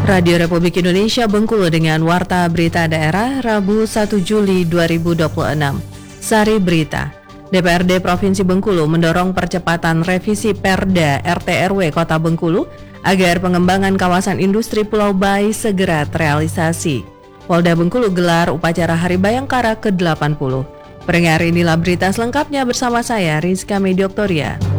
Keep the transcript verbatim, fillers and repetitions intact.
Radio Republik Indonesia Bengkulu dengan Warta Berita Daerah Rabu satu Juli dua ribu dua puluh enam. Sari Berita. D P R D Provinsi Bengkulu mendorong percepatan revisi Perda R T R W Kota Bengkulu agar pengembangan kawasan industri Pulau Bayi segera terrealisasi. Polda Bengkulu gelar upacara Hari Bayangkara ke delapan puluh. Pendengar, inilah berita selengkapnya bersama saya Rizka Medioktoria.